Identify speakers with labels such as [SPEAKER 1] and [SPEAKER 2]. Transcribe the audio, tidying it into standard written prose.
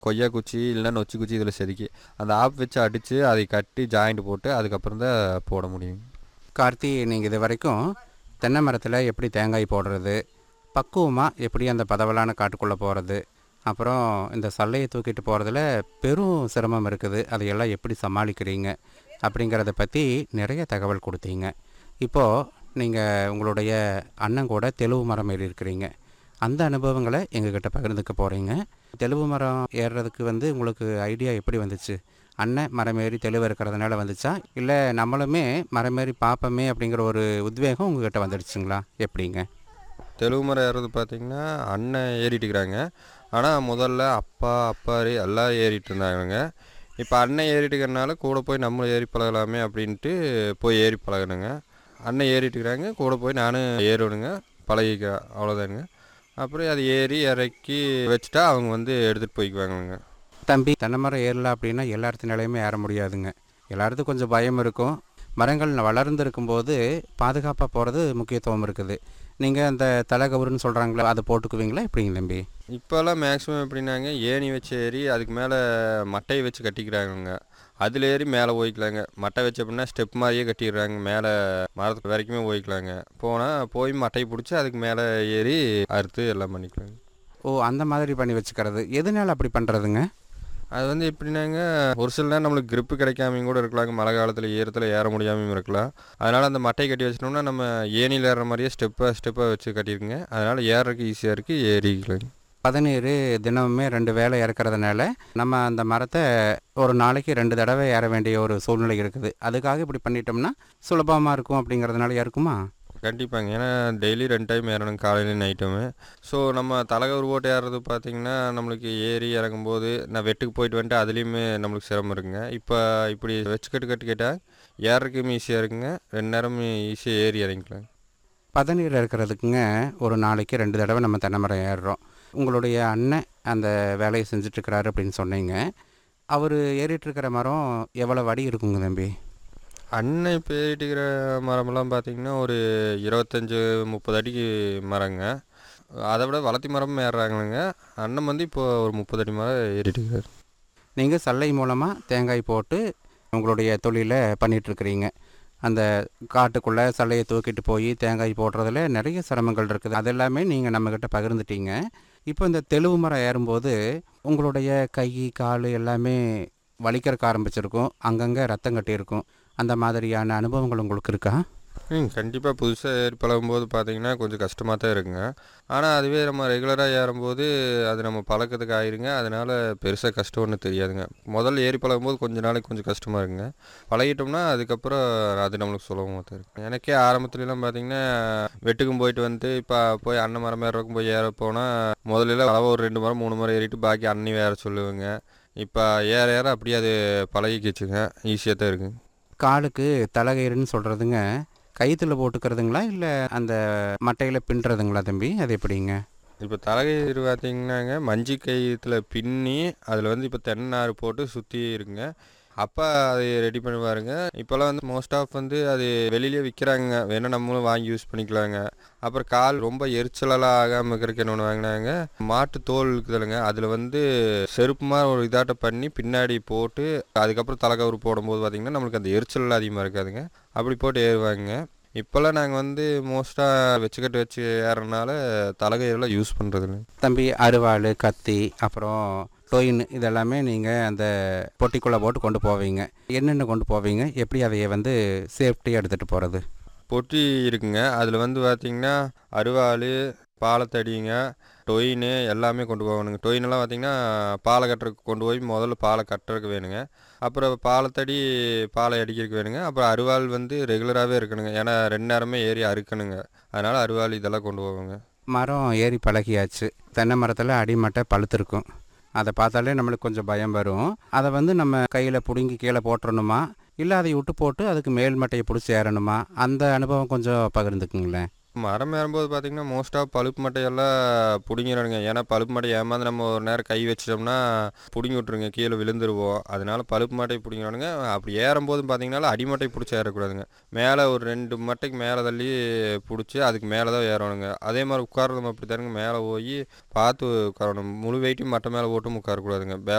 [SPEAKER 1] கொய்யா குச்சி இல்லைன்னா நொச்சி குச்சி இதில் செதுக்கி அந்த ஆப் வச்சு அடித்து அதை கட்டி ஜாயிண்ட் போட்டு அதுக்கப்புறம் தான் போட முடியும்.
[SPEAKER 2] கார்த்தி, நீங்கள் இது வரைக்கும் தென்னை மரத்தில் எப்படி தேங்காய் போடுறது, பக்குவமாக எப்படி அந்த பதவலான காட்டுக்குள்ளே போகிறது, அப்புறம் இந்த சல்லையை தூக்கிட்டு போகிறதுல பெரும் சிரமம் இருக்குது, அதையெல்லாம் எப்படி சமாளிக்கிறீங்க அப்படிங்கிறத பற்றி நிறைய தகவல் கொடுத்தீங்க. இப்போது நீங்கள் உங்களுடைய அண்ணன் கூட தெலுவு மரம் ஏறி இருக்கிறீங்க. அந்த அனுபவங்களை எங்ககிட்ட பகிர்ந்துக்க போகிறீங்க. தெலுவு மரம் ஏறுறதுக்கு உங்களுக்கு ஐடியா எப்படி வந்துச்சு? அண்ணன் மரம் ஏறி தெளிவாக இருக்கிறதுனால வந்துச்சா, இல்லை நம்மளுமே மரம் ஏறி பார்ப்போமே அப்படிங்கிற ஒரு உத்வேகம் உங்ககிட்ட வந்துடுச்சுங்களா? எப்படிங்க?
[SPEAKER 1] தெலுங்கு மரம் ஏறுறது பார்த்திங்கன்னா அண்ணன் ஏறிட்டு இருக்கிறாங்க. ஆனால் முதல்ல அப்பாரி எல்லாம் ஏறிட்டு இருந்தாங்க. இப்போ அண்ணன் ஏறிட்டு இருக்கிறனால கூட போய் நம்மளும் ஏறி பழகலாமே அப்படின்ட்டு போய் ஏறி பழகணுங்க. அண்ணன் ஏறிட்டு இருக்கிறாங்க, கூட போய் நானும் ஏறணுங்க, பழகிக்க, அவ்வளோதாங்க. அப்புறம் அது ஏறி இறக்கி வச்சுட்டா அவங்க எடுத்துகிட்டு போய்க்குவாங்கங்க.
[SPEAKER 2] தம்பி, தென்னை மரம் ஏறலாம் அப்படின்னா எல்லாத்தினாலையுமே ஏற முடியாதுங்க. எல்லாத்துக்கும் கொஞ்சம் பயம் இருக்கும். மரங்கள் வளர்ந்து இருக்கும்போது பாதுகாப்பாக போகிறது முக்கியத்துவம் இருக்குது. நீங்கள் அந்த தலைகவுருன்னு சொல்கிறாங்களா, அதை போட்டுக்குவீங்களா எப்படிங்க தம்பி?
[SPEAKER 1] இப்போல்லாம் மேக்ஸிமம் எப்படின்னாங்க, ஏணி வச்சு ஏறி அதுக்கு மேலே மட்டையை வச்சு கட்டிக்கிறாங்க. அதில் ஏறி மேலே போய்க்கலாங்க. மட்டை வச்சு அப்படின்னா ஸ்டெப் மாதிரியே கட்டிடுறாங்க, மேலே மரத்துக்கு வரைக்குமே போய்க்கலாங்க. போய் மட்டையை பிடிச்சி அதுக்கு மேலே ஏறி அறுத்து எல்லாம் பண்ணிக்கலாங்க.
[SPEAKER 2] ஓ, அந்த மாதிரி பண்ணி வச்சுக்கிறது. எதனால அப்படி பண்ணுறதுங்க?
[SPEAKER 1] அது எப்படின்னாங்க, ஒரு சில நேரம் நம்மளுக்கு கிரிப்பு கிடைக்காமையும் கூட இருக்கலாங்க. மழை காலத்தில் ஈரத்தில் ஏற முடியாமையும் இருக்கலாம். அதனால் அந்த மட்டையை கட்டி வச்சிட்டோம்னா நம்ம ஏணியில் ஏறுற மாதிரியே ஸ்டெப்பாக வச்சு கட்டியிருக்குங்க. அதனால் ஏறுறதுக்கு ஈஸியாக இருக்குது, ஏறிக்கலாங்க.
[SPEAKER 2] பதநீர் தினமுமே 2 வேளை இறக்கிறதுனால நம்ம அந்த மரத்தை ஒரு நாளைக்கு 2 தடவை ஏற வேண்டிய ஒரு சூழ்நிலை இருக்குது. அதுக்காக இப்படி பண்ணிட்டோம்னா சுலபமாக இருக்கும் அப்படிங்கிறதுனால ஏற்குமா?
[SPEAKER 1] கண்டிப்பாங்க. ஏன்னா டெய்லி 2 டைம் ஏறணும், காலையிலையும் நைட்டுமே. ஸோ நம்ம தலைகவுரு போட்டு ஏறுறது பார்த்திங்கன்னா நம்மளுக்கு ஏறி இறங்கும்போது நான் வெட்டுக்கு போயிட்டு வந்துட்டு அதுலேயுமே நம்மளுக்கு சிரமம் இருக்குங்க. இப்போ இப்படி வச்சு கட்டுக்கிட்டால் ஏறுறதுக்கும் ஈஸியாக இருக்குங்க, 2 நேரமும் ஈஸியாக ஏறி இறங்கிக்கலாம்.
[SPEAKER 2] பதநீர் இறக்கிறதுக்குங்க ஒரு நாளைக்கு 2 தடவை நம்ம தென்னை மரம் ஏறுறோம். உங்களுடைய அண்ணன் அந்த வேலையை செஞ்சிட்ருக்கிறாரு அப்படின்னு சொன்னீங்க. அவர் ஏறிட்டுருக்கிற மரம் எவ்வளோ அடி இருக்குங்க தம்பி?
[SPEAKER 1] அண்ணன் இப்போ ஏறிட்டுக்கிற மரமெல்லாம் பார்த்திங்கன்னா ஒரு 25-30 அடிக்கு மரங்க. அதை விட வளர்த்தி மரமும் ஏறுறாங்களுங்க. அண்ணன் இப்போ ஒரு 30 அடி மரம் ஏறிட்டுருக்காரு.
[SPEAKER 2] நீங்கள் சல்லை மூலமாக தேங்காய் போட்டு உங்களுடைய தொழிலை பண்ணிகிட்ருக்கிறீங்க. அந்த காட்டுக்குள்ளே சல்லையை தூக்கிட்டு போய் தேங்காய் போடுறதுல நிறைய சிரமங்கள் இருக்குது. அதெல்லாமே நீங்கள் நம்மக்கிட்ட பகிர்ந்துட்டீங்க. இப்போ இந்த தெலுவு மரம் ஏறும்போது உங்களுடைய கை கால் எல்லாமே வலிக்கிறக்க ஆரம்பிச்சிருக்கும், அங்கங்கே ரத்தம் கட்டியிருக்கும். அந்த மாதிரியான அனுபவங்கள் உங்களுக்கு இருக்கா?
[SPEAKER 1] கண்டிப்பாக. புதுசாக ஏறி பழகும்போது பார்த்திங்கன்னா கொஞ்சம் கஷ்டமாக தான் இருக்குங்க. ஆனால் அதுவே நம்ம ரெகுலராக ஏறும்போது அது நம்ம பழக்கத்துக்கு ஆயிருங்க. அதனால் பெருசாக கஷ்டம் ஒன்றும் தெரியாதுங்க. முதல்ல ஏறி பழகும்போது கொஞ்ச நாளைக்கு கொஞ்சம் கஷ்டமாக இருக்குங்க. பழகிட்டோம்னா அதுக்கப்புறம் அது நம்மளுக்கு சுலபமாக தான் இருக்கும். எனக்கே ஆரம்பத்துலலாம் பார்த்திங்கன்னா வெட்டுக்கும் போயிட்டு இப்போ போய் அண்ணன் மரம் ஏறக்கும் போய் ஏற போனால் முதல்ல அளவு ஒரு 2 மரம் 3 மரம் ஏறிட்டு பாக்கி அண்ணி வேற சொல்லுவேங்க. இப்போ ஏற ஏற அப்படியே அது பழகிக்கிச்சுங்க, ஈஸியாக தான் இருக்குங்க.
[SPEAKER 2] காலுக்கு தலைகயிறுன்னு சொல்கிறதுங்க கயிற்றுல போட்டுக்கிறதுங்களா, இல்லை அந்த மட்டையில் பின்னுறதுங்களா தம்பி? அது எப்படிங்க?
[SPEAKER 1] இப்போ தலைகயிறு பார்த்திங்கன்னாங்க மஞ்சி கயிற்றுல பின்னி அதில் இப்போ தென்னை நார் போட்டு சுற்றி இருக்குங்க. அப்பா அது ரெடி பண்ணுவாருங்க. இப்போல்லாம் மோஸ்ட் ஆஃப் அது வெளியிலே விற்கிறாங்க, வேணால் நம்மளும் வாங்கி யூஸ் பண்ணிக்கலாங்க. அப்புறம் கால் ரொம்ப எரிச்சலெல்லாம் ஆகாமல் இருக்கிறதுக்கு என்ன ஒன்று வாங்கினாங்க, மாட்டு தோல் இருக்குதுல்லைங்க, அதில் செருப்பு மாதிரி ஒரு இதாட்ட பண்ணி பின்னாடி போட்டு அதுக்கப்புறம் தலைக்கவுரு போடும்போது பார்த்திங்கன்னா நம்மளுக்கு அந்த எரிச்சல் அதிகமாக இருக்காதுங்க. அப்படி போட்டு ஏறுவாங்க. இப்போல்லாம் நாங்கள் மோஸ்ட்டாக வச்சுக்கட்டு வச்சு ஏறனால தலைகயிறெல்லாம் யூஸ் பண்ணுறதில்ல.
[SPEAKER 2] தம்பி, அருவாள், கத்தி, அப்புறம் டொயின் இதெல்லாமே நீங்கள் அந்த பொட்டிக்குள்ளே போட்டு கொண்டு போவீங்க. என்னென்ன கொண்டு போவீங்க? எப்படி அதையை சேஃப்டியாக எடுத்துகிட்டு போகிறது?
[SPEAKER 1] பொட்டி இருக்குங்க. அதில் பார்த்திங்கன்னா அருவாள், பாலத்தடிங்க, டொயின் எல்லாமே கொண்டு போகணுங்க. டொயினெல்லாம் பார்த்திங்கன்னா பாலை கட்டுறதுக்கு கொண்டு போய் முதல்ல பாலை கட்டுறதுக்கு வேணுங்க. அப்புறம் பாலத்தடி பாலை அடிக்கிறதுக்கு வேணுங்க. அப்புறம் அருவாள் ரெகுலராகவே இருக்கணுங்க, ஏன்னா 2 நேரமே ஏறி அறுக்கணுங்க. அதனால் அருவாள் இதெல்லாம் கொண்டு போவோங்க.
[SPEAKER 2] மரம் ஏறி பழகியாச்சு. தென்னை மரத்தில் அடிமட்டை பழுத்திருக்கும். அதை பார்த்தாலே நம்மளுக்கு கொஞ்சம் பயம் வரும். அதை நம்ம கையில் பிடுங்கி கீழே போட்டுறணுமா, இல்லை அதை விட்டு போட்டு அதுக்கு மேல் மட்டையை பிடிச்சி ஏறணுமா? அந்த அனுபவம் கொஞ்சம் பகிர்ந்துக்குங்களேன்.
[SPEAKER 1] மரம் ஏறும்போது பார்த்தீங்கன்னா, மோஸ்ட்டாக பழுப்பு மட்டையெல்லாம் புடுங்கிருவானுங்க. ஏன்னா, பழுப்பு மட்டை ஏமாந்து நம்ம ஒரு நேரம் கை வச்சிட்டோம்னா, புடுங்கி விட்டுருங்க. கீழ விழுந்துருவோம். அதனால பழுப்பு மட்டைய புடுங்கிருவானுங்க. அப்படி ஏறும்போதும் பார்த்தீங்கனாலும், அடிமட்டை புடிச்சு ஏறக்கூடாதுங்க. மேலே ஒரு 2 மட்டைக்கு மேலே தள்ளி புடிச்சு, அதுக்கு மேலே தான் ஏறணுங்க. அதே மாரி உட்கார்றதும் அப்படித்தானுங்க. மேலே போயி பார்த்து உட்காரணும். முழு வெயிட்டையும் மட்டை மேலே போட்டும் உட்காரக்கூடாதுங்க.